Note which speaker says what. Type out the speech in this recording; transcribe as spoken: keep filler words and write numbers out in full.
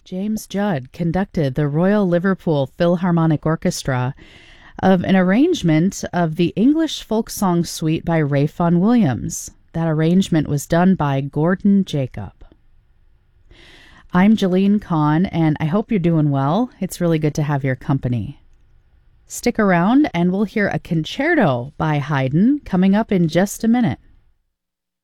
Speaker 1: James Judd conducted the Royal Liverpool Philharmonic Orchestra of an arrangement of the English Folk Song Suite by Ralph Vaughan Williams. That arrangement was done by Gordon Jacob. I'm Jalene Kahn, and I hope you're doing well. It's really good to have your company. Stick around, and we'll hear a concerto by Haydn coming up in just a minute.